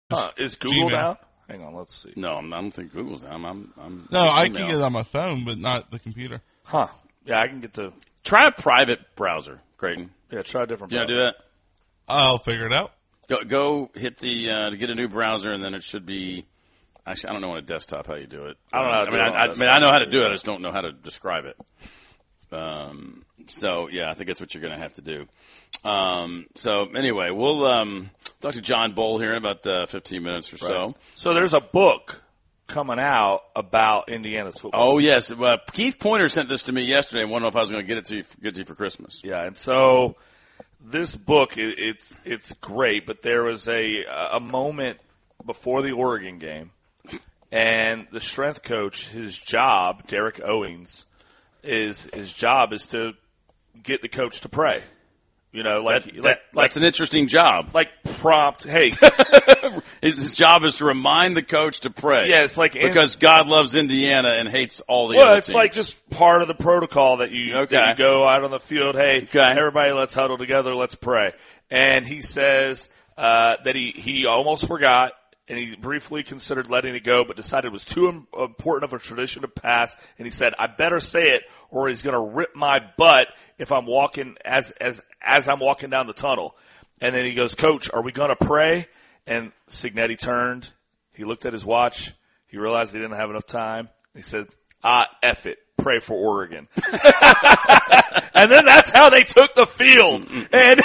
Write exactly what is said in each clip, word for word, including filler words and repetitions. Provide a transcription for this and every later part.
Huh, is Google Gmail. down? Hang on, let's see. No, I'm, I don't think Google's down. I'm, I'm No, I email. can get it on my phone, but not the computer. Huh. Yeah, I can get to Try a private browser, Creighton. yeah, try a different You know, do browser. that. I'll figure it out. Go, go hit the uh, to get a new browser, and then it should be. Actually, I don't know on a desktop how you do it. I don't know how to I do mean, it I, on a I, I mean, desktop. I know how to do it. I just don't know how to describe it. Um. So yeah, I think that's what you're going to have to do. Um. So anyway, we'll um talk to John Bull here in about uh, fifteen minutes or so. So there's a book coming out about Indiana's football. Oh season. yes, uh, Keith Pointer sent this to me yesterday. I wanted to know if I was going to get it to you, get it to you for Christmas. Yeah, and so this book it, it's it's great, but there was a a moment before the Oregon game, and the strength coach, his job, Derek Owings, is his job is to get the coach to pray. You know, like That, like that, like that's an interesting job. like prompt. Hey, His, his job is to remind the coach to pray. yeah, it's like because God loves Indiana and hates all the well, other it's teams. like just part of the protocol that you, Okay. that you go out on the field. Hey, Okay. everybody, let's huddle together. Let's pray. And he says uh, that he, he almost forgot, and he briefly considered letting it go, but decided it was too im- important of a tradition to pass. And he said, "I better say it, or he's going to rip my butt if I'm walking as as as I'm walking down the tunnel." And then he goes, "Coach, are we going to pray?" And Signetti turned. He looked at his watch. He realized he didn't have enough time. He said, "Ah, F it. Pray for Oregon." And then that's how they took the field. And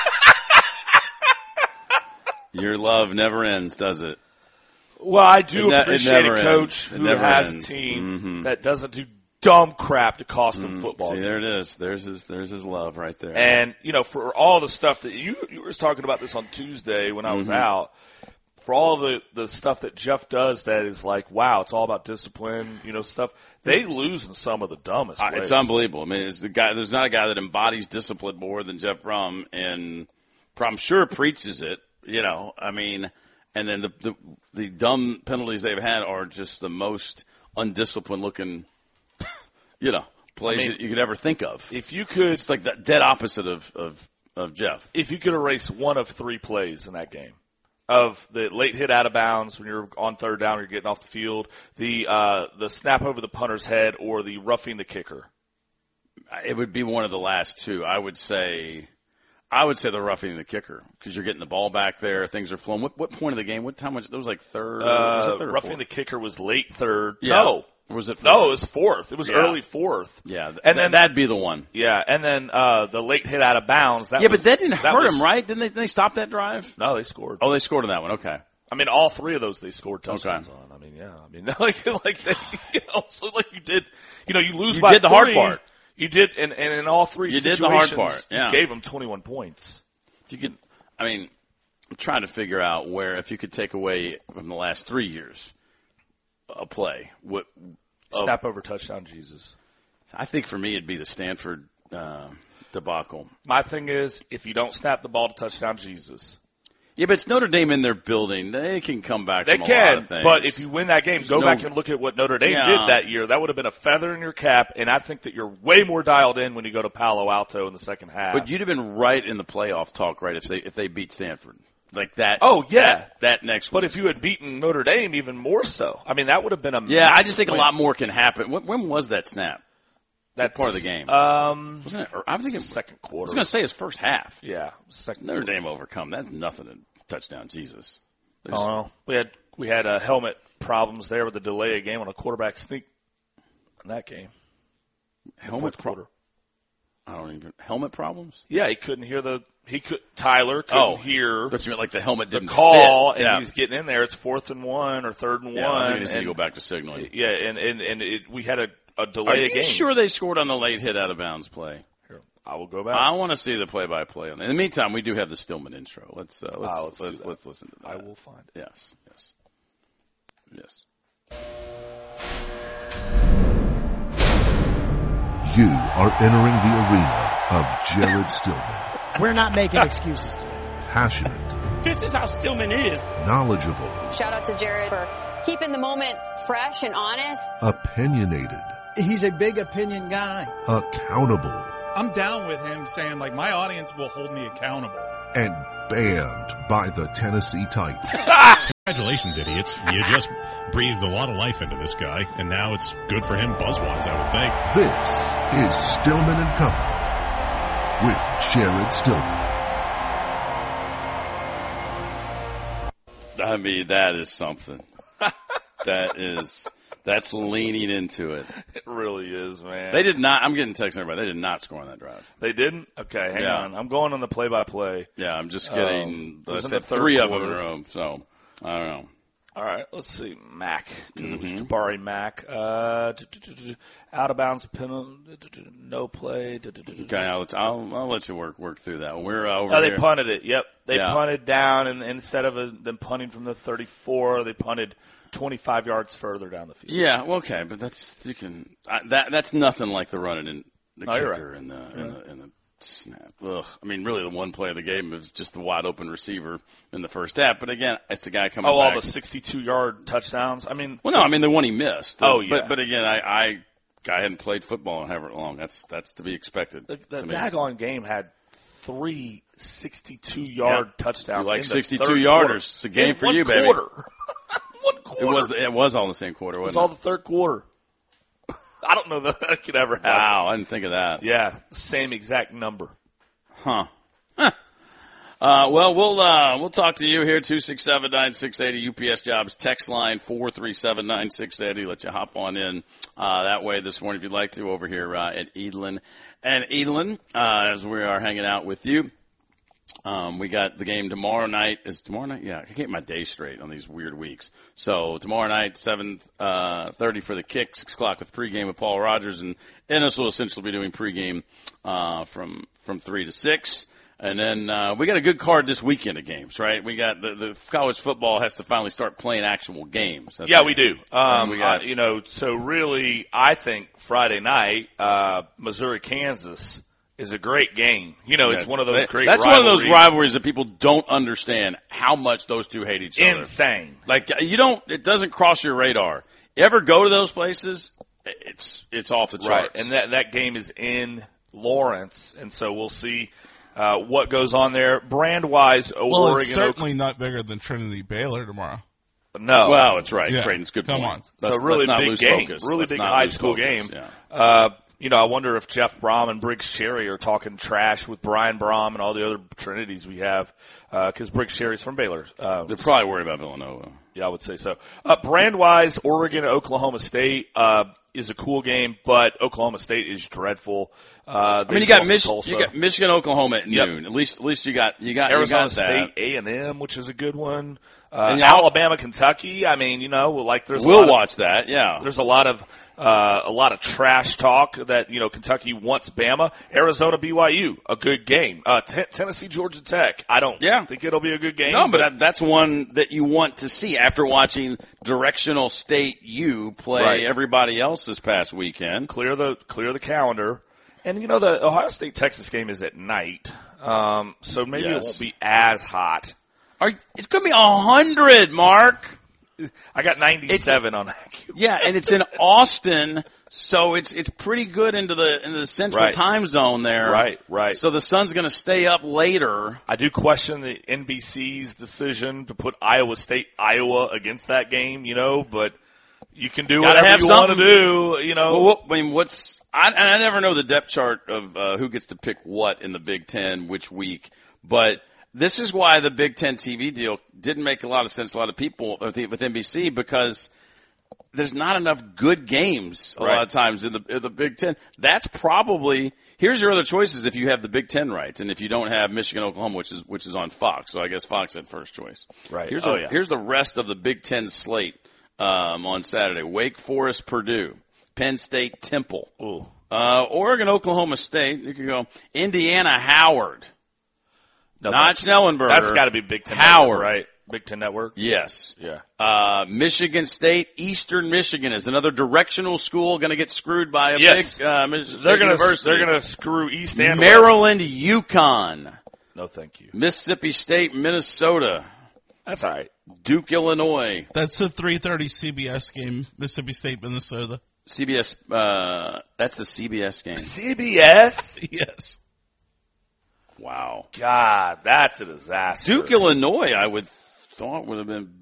Your love never ends, does it? well, I do It ne- it appreciate never a coach ends. It who never has ends. a team Mhm. that doesn't do dumb crap to cost them football. See, there it is. There's his, there's his love right there. And, you know, for all the stuff that you, you were talking about this on Tuesday when I was Mm-hmm. out, for all the, the stuff that Jeff does that is like, wow, it's all about discipline, you know, stuff, they lose in some of the dumbest Uh, ways. it's unbelievable. I mean, it's the guy. There's not a guy that embodies discipline more than Jeff Brum, and I'm sure preaches it. You know, I mean, and then the the, the dumb penalties they've had are just the most undisciplined looking, you know, plays I mean, that you could ever think of. If you could, It's like the dead opposite of of, of Jeff. if you could erase one of three plays in that game, of the late hit out of bounds when you're on third down, you're getting off the field, the uh, the snap over the punter's head, or the roughing the kicker. It would be one of the last two. I would say, I would say the roughing the kicker because you're getting the ball back there, things are flowing. What what point of the game? What time was it? It was like third. was it Uh, third or roughing fourth? the kicker was late third. Yeah. No, Or was it? no, fourth? it was fourth. It was Yeah. early fourth. Yeah, th- and th- then that'd be the one. yeah, and then uh, the late hit out of bounds. That Yeah, was, but that didn't hurt was- him, right? Didn't they? Didn't they stop that drive? No, they scored. Oh, they scored on that one. Okay. I mean, all three of those they scored touchdowns Okay. on. I mean, yeah, I mean, like like they, you know, so like you did, you know, you lose You by did the hard three, part. You did, and, and in all three You did the hard situations, part, yeah. you gave them twenty-one points. If you could, I mean, I'm trying to figure out where if you could take away from the last three years a play. What? Oh. Snap over touchdown, Jesus. I think for me it'd be the Stanford uh, debacle. My thing is, if you don't snap the ball to touchdown, Jesus. Yeah, but it's Notre Dame in their building. They can come back They from a lot can, of things. but if you win that game, go no- back and look at what Notre Dame Yeah. did that year. That would have been a feather in your cap, and I think that you're way more dialed in when you go to Palo Alto in the second half. But you'd have been right in the playoff talk, right? If they if they beat Stanford, like that. Oh, yeah. that, that next. But week. if you had beaten Notre Dame, even more so. I mean, that would have been a yeah, I massive just think a win. lot more can happen. When, when was that snap? That's part of the game. Um, Wasn't it? Or, I think the it's second I quarter. was going to say his first half. yeah, second. Notre quarter. Dame overcome. That's nothing to touchdown. Jesus. There's- Oh, well, we had we had uh, helmet problems there with the delay of game on a quarterback sneak in that game. helmet Fourth pro- quarter. I don't even helmet problems. Yeah, he couldn't hear the he could Tyler couldn't Oh, hear But you meant like the helmet the didn't call, fit. and yeah. he's getting in there. It's fourth and one or third and yeah, I one. think they need to and- go back to signaling. Yeah, and and and it, we had a, a Are delay you of game. sure they scored on the late hit out of bounds play? Here, I will go back. I want to see the play-by-play on that. In the meantime, we do have the Stillman intro. Let's uh, let's Ah, let's do let's, that. let's listen to that. I will find it. Yes, yes, yes. You are entering the arena of Jared Stillman. We're not making excuses today. Passionate, This is how Stillman is. knowledgeable, Shout out to Jared for keeping the moment fresh and honest. opinionated, He's a big opinion guy. accountable. I'm down with him saying, like, my audience will hold me accountable. and banned by the Tennessee Titans. Congratulations, idiots. You just breathed a lot of life into this guy, and now it's good for him buzz-wise, I would think. This is Stillman and Company with Jared Stillman. I mean, that is something. that is, that's leaning into it. It really is, man. They did not, I'm getting text from everybody, they did not score on that drive. They didn't? Okay, hang Yeah. on. I'm going on the play-by-play. Yeah, I'm just getting, Um, it I was in said the third three of them in quarter. a row, so I don't know. All right, let's see. Mac, because it was Mm-hmm. Jabari Mack. Uh, out of bounds penalty, no play. Okay, I'll, I'll, I'll let you work work through that. We're uh, over Oh, they here. punted it. Yep, they Yeah. punted down, and, and instead of a, them punting from the thirty-four, they punted twenty-five yards further down the field. Yeah, well, okay, but that's you can I, that that's nothing like the running in the Oh, you're kicker right. and the and the, and the snap. Ugh. I mean, really, the one play of the game was just the wide open receiver in the first half. But again, it's a guy coming Oh, all back. the sixty-two yard touchdowns. I mean, Well, no, I mean the one he missed. Oh, yeah. But but again, I, I guy hadn't played football in however long. That's that's to be expected. the, the to me. daggone game had three sixty-two yard Yeah. touchdowns. You like in the sixty-two third yarders. quarter. It's a game In for one you, baby. quarter. One It quarter. was it was all in the same quarter, It was wasn't all it? the third quarter. I don't know that that could ever happen. Wow, I didn't think of that. Yeah, same exact number. Huh. Huh. Uh, well, we'll uh, we'll talk to you here, two six seven, nine six eight zero, U P S Jobs, text line four three seven, nine six eight zero. Let you hop on in uh, that way this morning if you'd like to over here uh, at Edlin. And Edlin, uh, as we are hanging out with you, um, we got the game tomorrow night. Is tomorrow night? Yeah, I can't get my day straight on these weird weeks. So tomorrow night, seven thirty for the kick, six o'clock with pregame with Paul Rogers. And Ennis will essentially be doing pregame uh, from, from three to six. And then uh, we got a good card this weekend of games, right? We got the, the college football has to finally start playing actual games. That's Yeah, what- we do. Um, we got- uh, you know, so really, I think Friday night, uh, Missouri Kansas is a great game. You know, it's Yeah. one of those That- great. That's one of those rivalries. rivalries that people don't understand how much those two hate each other. Insane. Like you don't, it doesn't cross your radar. You ever go to those places? It's it's off the charts. Right, and that that game is in Lawrence, and so we'll see uh, what goes on there. Brand wise, Well, Oregon, it's certainly not bigger than Trinity Baylor tomorrow. no. well, it's right. Yeah. Creighton's good Come point. on. Let's, so really let's not big lose game, focus. really Let's big not high lose school focus. game. Yeah. Uh, you know, I wonder if Jeff Brom and Briggs Sherry are talking trash with Brian Brom and all the other Trinities we have, because Briggs Sherry's from Baylor. Uh, They're probably worried about Villanova. Yeah, I would say so. Uh, brand-wise, Oregon and Oklahoma State uh, is a cool game, but Oklahoma State is dreadful. Uh, I mean, you got, Mich- you got Michigan, Oklahoma at Yep. noon. At least, at least you got you got Arizona you got State, that. A and M, which is a good one. Uh, And y'all- Alabama, Kentucky. I mean, you know, like there's a We'll lot of, watch that. Yeah. There's a lot of uh, a lot of trash talk that you know Kentucky wants Bama. Arizona, B Y U, a good game. Uh, t- Tennessee, Georgia Tech. I don't Yeah. think it'll be a good game. No, but that, that's one that you want to see after watching Directional State U play Right. everybody else this past weekend. clear the clear the calendar. And you know the Ohio State Texas game is at night, um, so maybe it Yes. won't be as hot. Are, it's going to be a hundred, Mark. I got ninety-seven on that. Yeah, and it's in Austin, so it's it's pretty good into the into the central Right. time zone there. Right, right. So the sun's going to stay up later. I do question the N B C's decision to put Iowa State Iowa against that game, you know, but you can do Gotta whatever have you want to something. do, you know. Well, what, I mean, what's I, and I never know the depth chart of uh, who gets to pick what in the Big Ten which week, but this is why the Big Ten T V deal didn't make a lot of sense to a lot of people with with N B C, because there's not enough good games a Right. lot of times in the in the Big Ten. That's probably here's your other choices if you have the Big Ten rights and if you don't have Michigan, Oklahoma, which is which is on Fox. So I guess Fox had first choice. Right. Here's Oh, the yeah. here's the rest of the Big Ten slate um, on Saturday: Wake Forest, Purdue, Penn State, Temple, Ooh. uh, Oregon, Oklahoma State. You can go Indiana, Howard. No, Not that's- Schnellenberger. That's got to be Big Ten Howard. Network, right? Big Ten Network? Yes. Yeah. Uh, Michigan State, Eastern Michigan is another directional school going to get screwed by a Yes. big uh, Michigan They're going to University. they're going to screw East and West. Maryland, Yukon, No, thank you. Mississippi State, Minnesota, That's all right. Duke, Illinois, That's a three thirty C B S game, Mississippi State, Minnesota. C B S. Uh, that's the C B S game. C B S? Yes. Wow. God, that's a disaster. Duke, Illinois, I would thought would have been